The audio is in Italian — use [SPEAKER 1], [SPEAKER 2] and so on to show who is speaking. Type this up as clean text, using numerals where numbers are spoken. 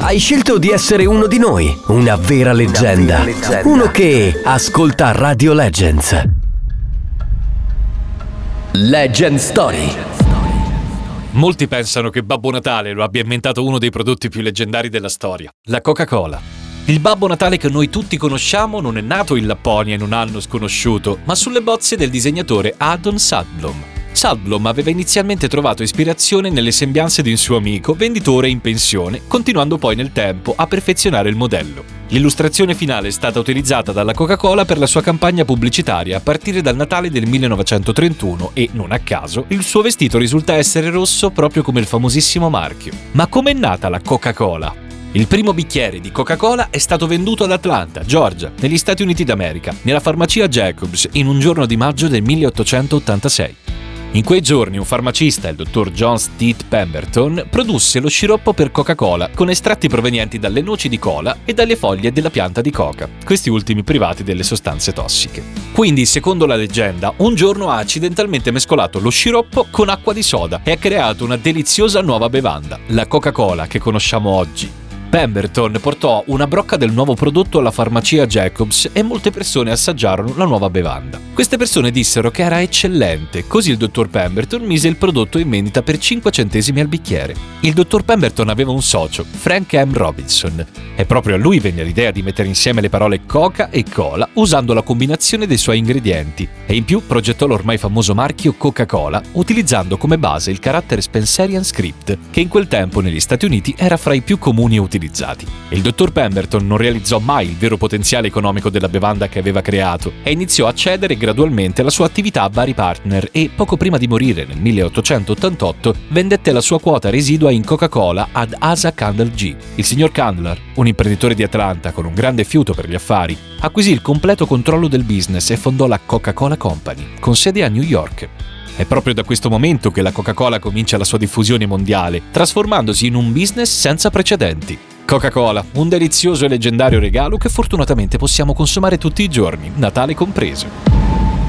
[SPEAKER 1] Hai scelto di essere uno di noi, una vera leggenda. Uno che ascolta Radio Legends. Legend Story.
[SPEAKER 2] Molti pensano che Babbo Natale lo abbia inventato uno dei prodotti più leggendari della storia, la Coca-Cola. Il Babbo Natale che noi tutti conosciamo non è nato in Lapponia in un anno sconosciuto, ma sulle bozze del disegnatore Adon Sandblom. Sandblom aveva inizialmente trovato ispirazione nelle sembianze di un suo amico, venditore in pensione, continuando poi nel tempo a perfezionare il modello. L'illustrazione finale è stata utilizzata dalla Coca-Cola per la sua campagna pubblicitaria a partire dal Natale del 1931 e, non a caso, il suo vestito risulta essere rosso proprio come il famosissimo marchio. Ma com'è nata la Coca-Cola? Il primo bicchiere di Coca-Cola è stato venduto ad Atlanta, Georgia, negli Stati Uniti d'America, nella farmacia Jacobs, in un giorno di maggio del 1886. In quei giorni un farmacista, il dottor John Steed Pemberton, produsse lo sciroppo per Coca-Cola con estratti provenienti dalle noci di cola e dalle foglie della pianta di coca, questi ultimi privati delle sostanze tossiche. Quindi, secondo la leggenda, un giorno ha accidentalmente mescolato lo sciroppo con acqua di soda e ha creato una deliziosa nuova bevanda, la Coca-Cola che conosciamo oggi. Pemberton portò una brocca del nuovo prodotto alla farmacia Jacobs e molte persone assaggiarono la nuova bevanda. Queste persone dissero che era eccellente, così il dottor Pemberton mise il prodotto in vendita per 5 centesimi al bicchiere. Il dottor Pemberton aveva un socio, Frank M. Robinson, e proprio a lui venne l'idea di mettere insieme le parole Coca e Cola usando la combinazione dei suoi ingredienti e in più progettò l'ormai famoso marchio Coca-Cola utilizzando come base il carattere Spencerian Script, che in quel tempo negli Stati Uniti era fra i più comuni utilizzati. Il dottor Pemberton non realizzò mai il vero potenziale economico della bevanda che aveva creato e iniziò a cedere gradualmente la sua attività a vari partner e, poco prima di morire nel 1888, vendette la sua quota residua in Coca-Cola ad Asa Candler G. Il signor Candler, un imprenditore di Atlanta con un grande fiuto per gli affari, acquisì il completo controllo del business e fondò la Coca-Cola Company, con sede a New York. È proprio da questo momento che la Coca-Cola comincia la sua diffusione mondiale, trasformandosi in un business senza precedenti. Coca-Cola, un delizioso e leggendario regalo che fortunatamente possiamo consumare tutti i giorni, Natale compreso.